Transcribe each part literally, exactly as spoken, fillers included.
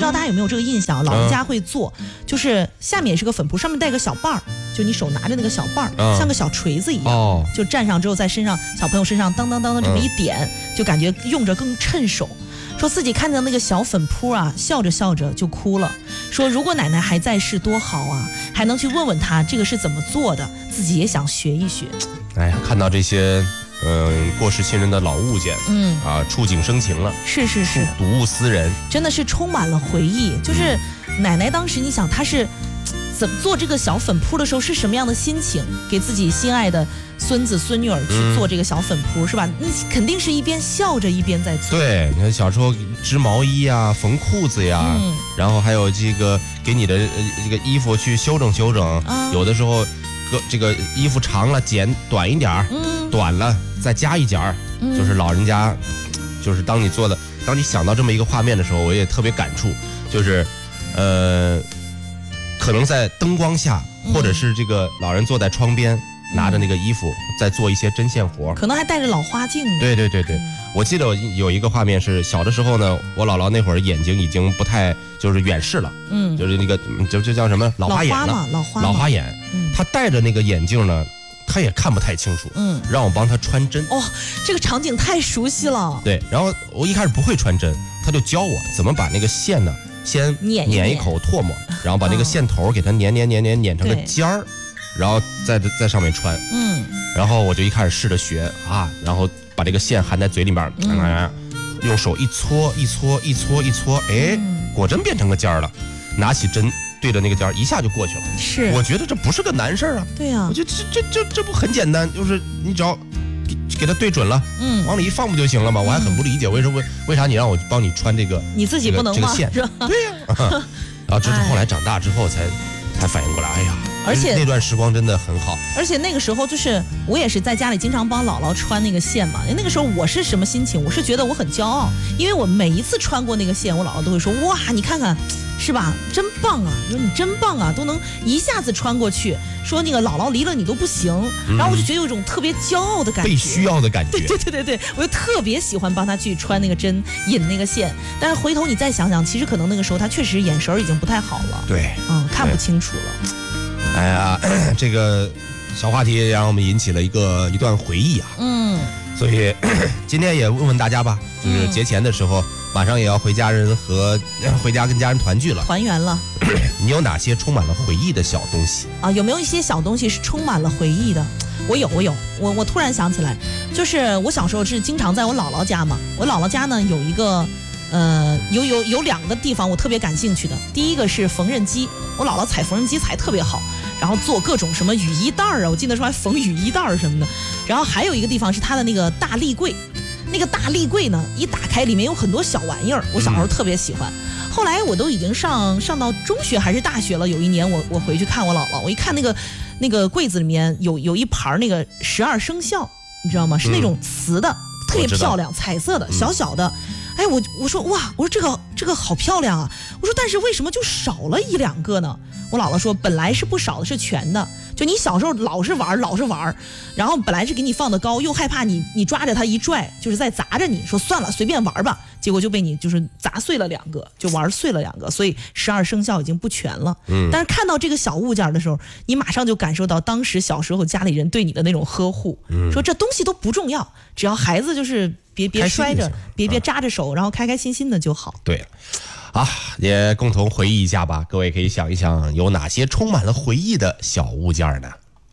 道大家有没有这个印象？老人家会做，就是下面也是个粉扑，上面带个小瓣儿，就你手拿着那个小瓣儿，嗯、像个小锤子一样，哦、就蘸上之后在身上小朋友身上当当当的这么一点，嗯、就感觉用着更趁手。说自己看到那个小粉扑啊，笑着笑着就哭了。说如果奶奶还在世多好啊，还能去问问她这个是怎么做的，自己也想学一学。 哎呀，看到这些嗯过世亲人的老物件，嗯啊，触景生情了。 是是是， 睹物思人， 真的是充满了回忆。就是奶奶当时，你想她是怎么做这个小粉扑的时候是什么样的心情，给自己心爱的孙子孙女儿去做这个小粉扑，嗯、是吧？你肯定是一边笑着一边在做。 对，你看小时候织毛衣呀、缝裤子呀，嗯、然后还有这个给你的、呃、这个衣服去修整修整，啊、有的时候个这个衣服长了剪短一点儿，嗯、短了再加一截儿，嗯、就是老人家，就是当你做的，当你想到这么一个画面的时候，我也特别感触，就是呃。可能在灯光下，或者是这个老人坐在窗边，嗯、拿着那个衣服在做一些针线活， 可能还戴着老花镜呢。 对对对对，嗯、我记得有一个画面是小的时候呢，我姥姥那会儿眼睛已经不太就是远视了，嗯，就是那个就就叫什么老花眼了， 老花老花眼，嗯、她戴着那个眼镜呢，她也看不太清楚，嗯，让我帮她穿针。 哦，这个场景太熟悉了。 对，然后我一开始不会穿针，她就教我怎么把那个线呢。先捻一口唾沫，然后把那个线头给它捻捻捻捻捻成个尖儿，然后在在上面穿。嗯，然后我就一开始试着学啊，然后把这个线含在嘴里面，嗯啊、用手一搓一搓一搓一搓，哎，嗯、果真变成个尖儿了。拿起针对着那个尖儿，一下就过去了。 是， 我觉得这不是个难事儿啊。 对呀、啊， 我觉得这这这这不很简单，就是你只要。给它对准了，嗯，往里一放不就行了吗？我还很不理解，为什么为啥你让我帮你穿这个， 你自己不能吗？ 这个线，对呀、啊。然后这是后来长大之后才才反应过来，哎呀， 而且那段时光真的很好。 而且那个时候就是我也是在家里经常帮姥姥穿那个线嘛。那个时候我是什么心情？我是觉得我很骄傲，因为我每一次穿过那个线，我姥姥都会说：“哇，你看看。”是吧？真棒啊！你说你真棒啊，都能一下子穿过去。说那个姥姥离了你都不行，嗯、然后我就觉得有一种特别骄傲的感觉， 被需要的感觉。 对对对对对，我就特别喜欢帮他去穿那个针，引那个线。但是回头你再想想，其实可能那个时候他确实眼神已经不太好了， 对， 嗯，看不清楚了。 哎呀，这个小话题让我们引起了一个一段回忆啊。嗯，所以今天也问问大家吧，就是节前的时候。嗯马上也要回家人和回家跟家人团聚了， 团圆了。 你有哪些充满了回忆的小东西啊？有没有一些小东西是充满了回忆的？我有，我有，我我突然想起来，就是我小时候是经常在我姥姥家嘛。我姥姥家呢有一个，呃，有有有两个地方我特别感兴趣的。第一个是缝纫机，我姥姥踩缝纫机踩特别好，然后做各种什么雨衣袋儿啊，我记得说还缝雨衣袋儿什么的。然后还有一个地方是她的那个大立柜。那个大立柜呢，一打开里面有很多小玩意儿，我小时候特别喜欢。嗯、后来我都已经上上到中学还是大学了，有一年我我回去看我姥姥，我一看那个那个柜子里面有有一盘那个十二生肖，你知道吗？是那种瓷的，嗯、特别漂亮，彩色的，小小的。哎，我我说哇，我说这个这个好漂亮啊！我说但是为什么就少了一两个呢？我姥姥说本来是不少的，是全的。就你小时候老是玩老是玩，然后本来是给你放的高，又害怕你你抓着它一拽，就是在砸着你，说算了随便玩吧，结果就被你就是砸碎了两个，就玩碎了两个，所以十二生肖已经不全了。嗯，但是看到这个小物件的时候，你马上就感受到当时小时候家里人对你的那种呵护，嗯、说这东西都不重要，只要孩子就是别别摔着，别别扎着手，然后开开心心的就好。 对。啊，也共同回忆一下吧。各位可以想一想，有哪些充满了回忆的小物件呢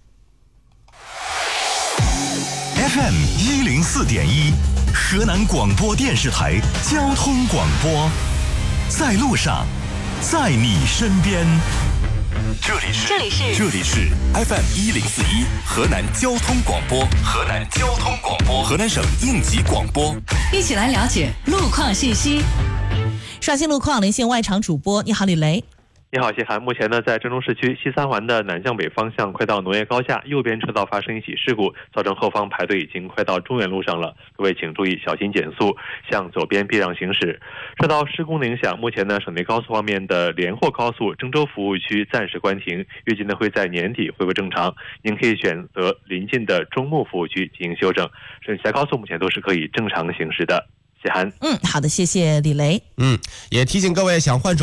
？F M 一零四点一，河南广播电视台交通广播，在路上，在你身边。这里是这里是这里是 F M 一零四一，河南交通广播，河南交通广播，河南省应急广播。 一起来了解路况信息。 刷新路况，连线外场主播，你好，李雷。 你好，谢涵。目前呢，在郑州市区西三环的南向北方向，快到农业高架，右边车道发生一起事故，造成后方排队已经快到中原路上了。各位请注意，小心减速，向左边避让行驶。受到施工的影响，目前呢，省内高速方面的连霍高速郑州服务区暂时关停，预计呢会在年底恢复正常。您可以选择临近的中牟服务区进行修正。省辖高速目前都是可以正常行驶的。谢涵。 嗯，好的，谢谢李雷。 嗯，也提醒各位想换手